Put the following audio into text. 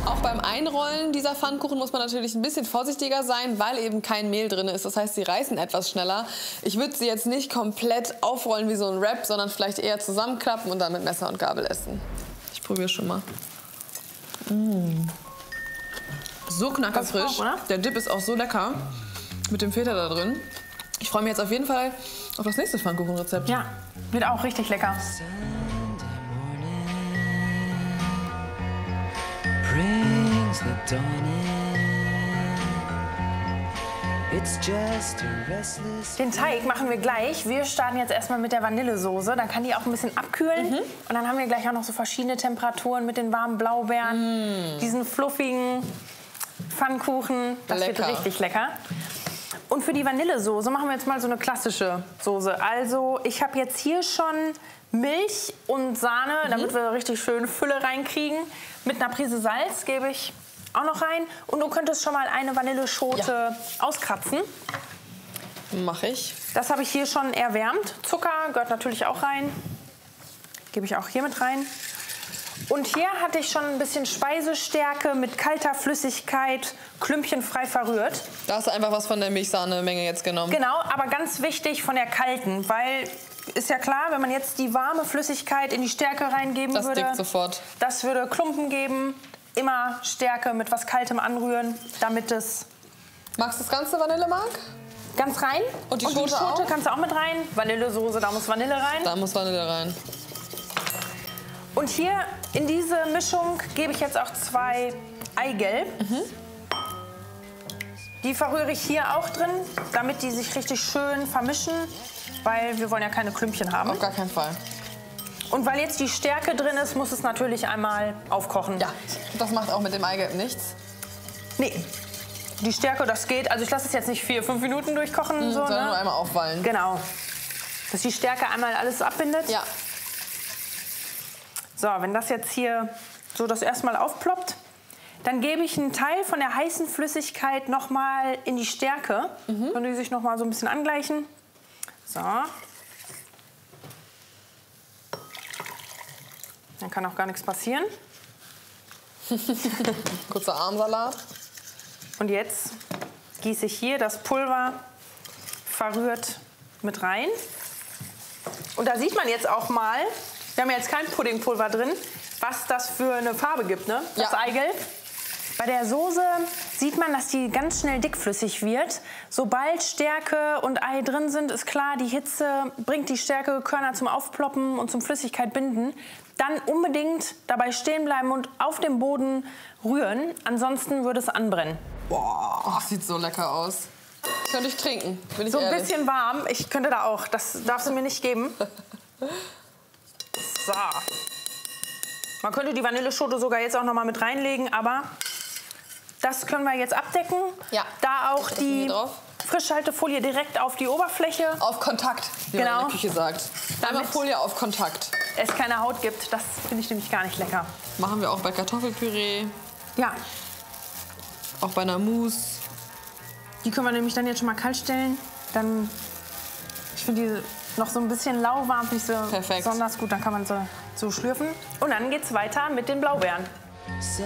Auch beim Einrollen dieser Pfannkuchen muss man natürlich ein bisschen vorsichtiger sein, weil eben kein Mehl drin ist. Das heißt, sie reißen etwas schneller. Ich würde sie jetzt nicht komplett aufrollen wie so ein Wrap, sondern vielleicht eher zusammenklappen und dann mit Messer und Gabel essen. Ich probiere schon mal. So knackerfrisch. Der Dip ist auch so lecker mit dem Feta da drin. Ich freue mich jetzt auf jeden Fall auf das nächste Pfannkuchenrezept. Ja, wird auch richtig lecker. Den Teig machen wir gleich. Wir starten jetzt erstmal mit der Vanillesoße. Dann kann die auch ein bisschen abkühlen. Und dann haben wir gleich auch noch so verschiedene Temperaturen mit den warmen Blaubeeren, diesen fluffigen Pfannkuchen. Das wird richtig lecker. Und für die Vanillesoße machen wir jetzt mal so eine klassische Soße. Also ich habe jetzt hier schon Milch und Sahne, damit wir richtig schön Fülle reinkriegen. Mit einer Prise Salz gebe ich auch noch rein. Und du könntest schon mal eine Vanilleschote auskratzen. Mache ich. Das habe ich hier schon erwärmt. Zucker gehört natürlich auch rein. Gebe ich auch hier mit rein. Und hier hatte ich schon ein bisschen Speisestärke mit kalter Flüssigkeit, klümpchenfrei verrührt. Da hast du einfach was von der Milchsahne-Menge jetzt genommen. Genau, aber ganz wichtig von der kalten, weil ist ja klar, wenn man jetzt die warme Flüssigkeit in die Stärke reingeben würde, das dickt sofort. Das würde Klumpen geben. Immer Stärke mit was Kaltem anrühren, damit es... Magst du das ganze Vanillemark? Ganz rein. Und die Schote auch? Kannst du auch mit rein. Vanillesoße, da muss Vanille rein. Da muss Vanille rein. Und hier in diese Mischung gebe ich jetzt auch 2 Eigelb. Die verrühre ich hier auch drin, damit die sich richtig schön vermischen, weil wir wollen ja keine Klümpchen haben. Auf gar keinen Fall. Und weil jetzt die Stärke drin ist, muss es natürlich einmal aufkochen. Ja, das macht auch mit dem Eigelb nichts. Nee, die Stärke, das geht. Also ich lasse es jetzt nicht 4, 5 Minuten durchkochen. Sondern nur einmal aufwallen. Genau, dass die Stärke einmal alles abbindet. Ja. So, wenn das jetzt hier so das erstmal aufploppt, dann gebe ich einen Teil von der heißen Flüssigkeit noch mal in die Stärke, und die sich noch mal so ein bisschen angleichen. So. Dann kann auch gar nichts passieren. Kurzer Armsalat. Und jetzt gieße ich hier das Pulver verrührt mit rein. Und da sieht man jetzt auch mal, wir haben jetzt kein Puddingpulver drin, was das für eine Farbe gibt, ne? Das Eigelb. Bei der Soße sieht man, dass die ganz schnell dickflüssig wird. Sobald Stärke und Ei drin sind, ist klar, die Hitze bringt die Stärkekörner zum Aufploppen und zum Flüssigkeit binden. Dann unbedingt dabei stehen bleiben und auf dem Boden rühren, ansonsten würde es anbrennen. Boah, das sieht so lecker aus. Könnte ich trinken, bin ich so ein ehrlich. bisschen warm, ich könnte da auch, das darfst du mir nicht geben. So. Man könnte die Vanilleschote sogar jetzt auch noch mal mit reinlegen, aber das können wir jetzt abdecken. Ja. Da auch die Frischhaltefolie direkt auf die Oberfläche. Auf Kontakt, wie man in der Küche sagt. Einmal Folie auf Kontakt. Es keine Haut gibt, das finde ich nämlich gar nicht lecker. Machen wir auch bei Kartoffelpüree. Ja. Auch bei einer Mousse. Die können wir nämlich dann jetzt schon mal kalt stellen. Dann, ich finde die noch so ein bisschen lauwarm, nicht so besonders gut. Dann kann man so schlürfen. Und dann geht's weiter mit den Blaubeeren.